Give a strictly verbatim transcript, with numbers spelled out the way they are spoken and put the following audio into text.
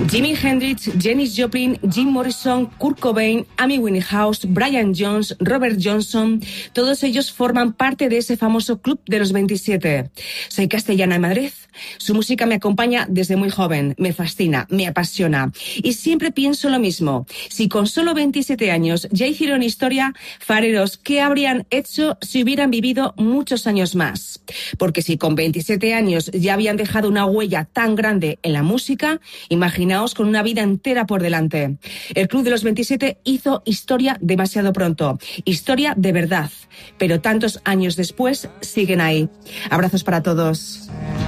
Jimi Hendrix, Janis Joplin, Jim Morrison, Kurt Cobain, Amy Winehouse, Brian Jones, Robert Johnson, todos ellos forman parte de ese famoso Club de los veintisiete. Soy castellana de Madrid. Su música me acompaña desde muy joven, me fascina, me apasiona. Y siempre pienso lo mismo. Si con solo veintisiete años ya hicieron historia, fareros, ¿qué habrían hecho si hubieran vivido muchos años más? Porque si con veintisiete años ya habían dejado una huella tan grande en la música, imaginaos con una vida entera por delante. El Club de los veintisiete hizo historia demasiado pronto, historia de verdad, pero tantos años después siguen ahí. Abrazos para todos.